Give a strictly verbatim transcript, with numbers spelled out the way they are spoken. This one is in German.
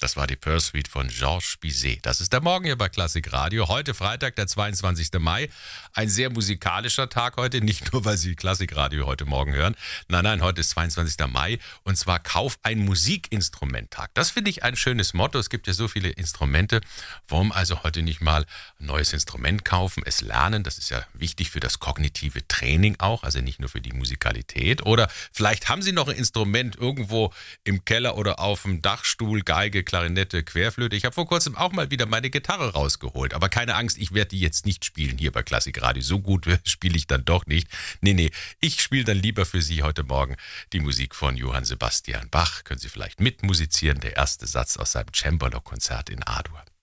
Das war die Pursuit von Georges Bizet. Das ist der Morgen hier bei Klassik Radio. Heute Freitag, der zweiundzwanzigster Mai. Ein sehr musikalischer Tag heute. Nicht nur, weil Sie Klassik Radio heute Morgen hören. Nein, nein, heute ist zweiundzwanzigster Mai. Und zwar Kauf ein Musikinstrumenttag. Das finde ich ein schönes Motto. Es gibt ja so viele Instrumente. Warum also heute nicht mal ein neues Instrument kaufen, es lernen? Das ist ja wichtig für das kognitive Training auch. Also nicht nur für die Musikalität. Oder vielleicht haben Sie noch ein Instrument irgendwo im Keller oder auf dem Dachstuhl, Geige, Klarinette, Querflöte. Ich habe vor kurzem auch mal wieder meine Gitarre rausgeholt. Aber keine Angst, ich werde die jetzt nicht spielen hier bei Klassik Radio. So gut spiele ich dann doch nicht. Nee, nee, ich spiele dann lieber für Sie heute Morgen die Musik von Johann Sebastian Bach. Können Sie vielleicht mitmusizieren? Der erste Satz aus seinem Cembalo-Konzert in A-Dur.